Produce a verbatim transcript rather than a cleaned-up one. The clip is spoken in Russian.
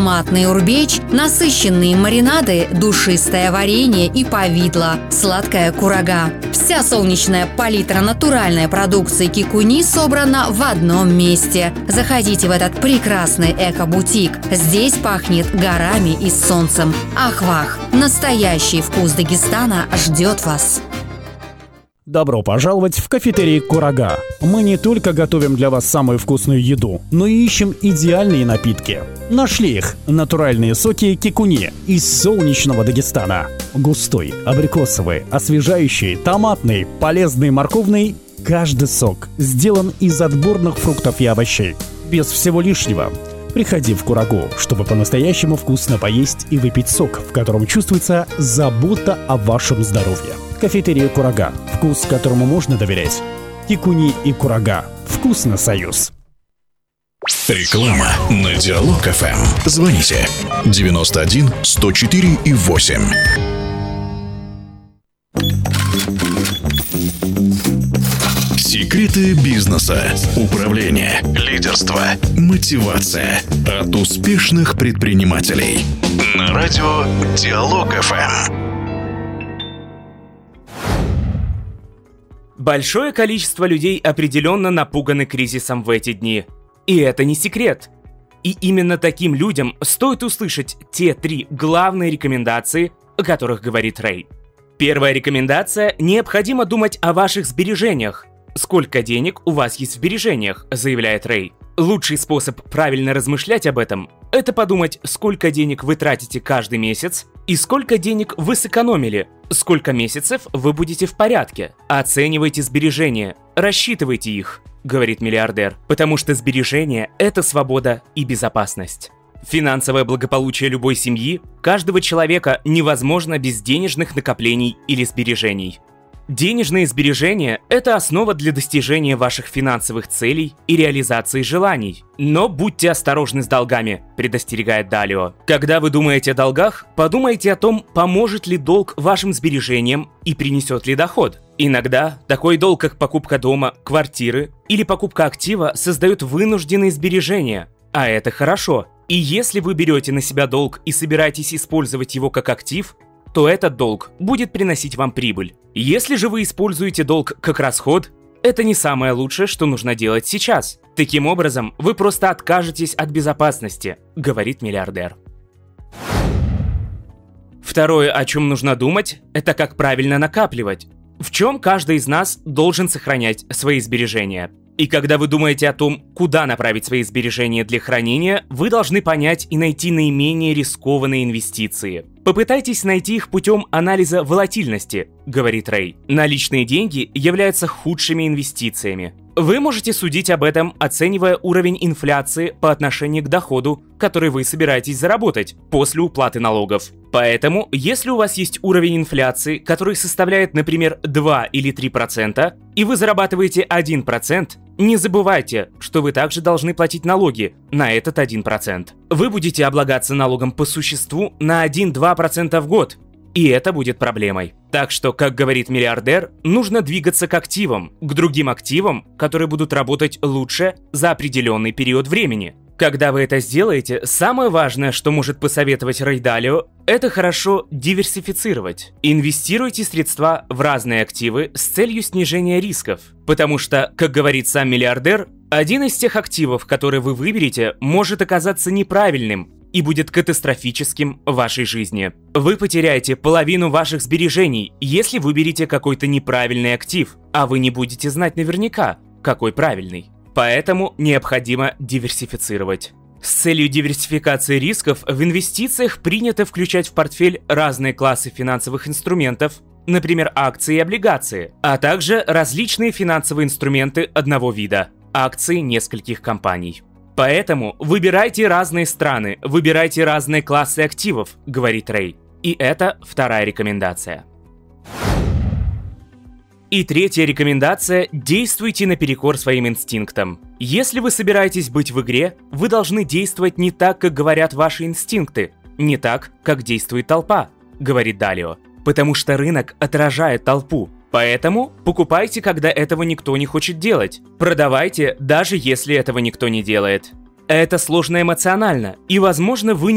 ароматный урбеч, насыщенные маринады, душистое варенье и повидло, сладкая курага. Вся солнечная палитра натуральной продукции Кикуни собрана в одном месте. Заходите в этот прекрасный эко-бутик. Здесь пахнет горами и солнцем. Ахвах! Настоящий вкус Дагестана ждет вас. Добро пожаловать в кафетерий «Курага». Мы не только готовим для вас самую вкусную еду, но и ищем идеальные напитки. Нашли их – натуральные соки Кикуни из солнечного Дагестана. Густой, абрикосовый, освежающий, томатный, полезный, морковный – каждый сок сделан из отборных фруктов и овощей. Без всего лишнего. Приходи в Курагу, чтобы по-настоящему вкусно поесть и выпить сок, в котором чувствуется забота о вашем здоровье. Кафетерия «Курага». Вкус, которому можно доверять. Кикуни и Курага. Вкусно, союз. Реклама на Диалог эф эм. Звоните девяносто один сто четыре и восемь. Секреты бизнеса, управления, лидерства, мотивация от успешных предпринимателей. На радио Диалог эф эм. Большое количество людей определенно напуганы кризисом в эти дни. И это не секрет. И именно таким людям стоит услышать те три главные рекомендации, о которых говорит Рэй. Первая рекомендация – необходимо думать о ваших сбережениях. Сколько денег у вас есть в сбережениях, заявляет Рэй. Лучший способ правильно размышлять об этом – это подумать, сколько денег вы тратите каждый месяц и сколько денег вы сэкономили, сколько месяцев вы будете в порядке. Оценивайте сбережения, рассчитывайте их, говорит миллиардер, потому что сбережения – это свобода и безопасность. Финансовое благополучие любой семьи, каждого человека невозможно без денежных накоплений или сбережений. Денежные сбережения – это основа для достижения ваших финансовых целей и реализации желаний. Но будьте осторожны с долгами, предостерегает Далио. Когда вы думаете о долгах, подумайте о том, поможет ли долг вашим сбережениям и принесет ли доход. Иногда такой долг, как покупка дома, квартиры или покупка актива, создает вынужденные сбережения. А это хорошо. И если вы берете на себя долг и собираетесь использовать его как актив, то этот долг будет приносить вам прибыль. Если же вы используете долг как расход, это не самое лучшее, что нужно делать сейчас. Таким образом, вы просто откажетесь от безопасности, говорит миллиардер. Второе, о чем нужно думать, это как правильно накапливать. В чем каждый из нас должен сохранять свои сбережения. И когда вы думаете о том, куда направить свои сбережения для хранения, вы должны понять и найти наименее рискованные инвестиции. Попытайтесь найти их путем анализа волатильности, говорит Рэй. Наличные деньги являются худшими инвестициями. Вы можете судить об этом, оценивая уровень инфляции по отношению к доходу, который вы собираетесь заработать после уплаты налогов. Поэтому, если у вас есть уровень инфляции, который составляет, например, два или три процента, и вы зарабатываете один процент, не забывайте, что вы также должны платить налоги на этот один процент. Вы будете облагаться налогом по существу на один-два процента в год, и это будет проблемой. Так что, как говорит миллиардер, нужно двигаться к активам, к другим активам, которые будут работать лучше за определенный период времени. Когда вы это сделаете, самое важное, что может посоветовать Рэй Далио, это хорошо диверсифицировать. Инвестируйте средства в разные активы с целью снижения рисков. Потому что, как говорит сам миллиардер, один из тех активов, которые вы выберете, может оказаться неправильным и будет катастрофическим в вашей жизни. Вы потеряете половину ваших сбережений, если выберете какой-то неправильный актив, а вы не будете знать наверняка, какой правильный. Поэтому необходимо диверсифицировать. С целью диверсификации рисков в инвестициях принято включать в портфель разные классы финансовых инструментов, например, акции и облигации, а также различные финансовые инструменты одного вида – акции нескольких компаний. Поэтому выбирайте разные страны, выбирайте разные классы активов, говорит Рэй. И это вторая рекомендация. И третья рекомендация – действуйте наперекор своим инстинктам. Если вы собираетесь быть в игре, вы должны действовать не так, как говорят ваши инстинкты, не так, как действует толпа, говорит Далио. Потому что рынок отражает толпу. Поэтому покупайте, когда этого никто не хочет делать. Продавайте, даже если этого никто не делает. Это сложно эмоционально, и, возможно, вы не